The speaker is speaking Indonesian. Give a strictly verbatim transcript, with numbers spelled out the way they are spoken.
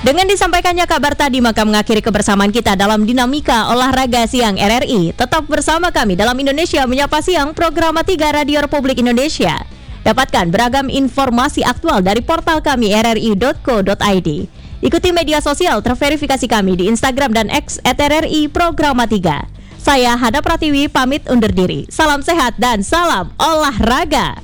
Dengan disampaikannya kabar tadi, maka mengakhiri kebersamaan kita dalam Dinamika Olahraga Siang R R I. Tetap bersama kami dalam Indonesia Menyapa Siang, program tiga Radio Republik Indonesia. Dapatkan beragam informasi aktual dari portal kami r r i dot co dot i d. Ikuti media sosial terverifikasi kami di Instagram dan X at R R I Programa tiga. Saya Hada Pratiwi pamit undur diri. Salam sehat dan salam olahraga.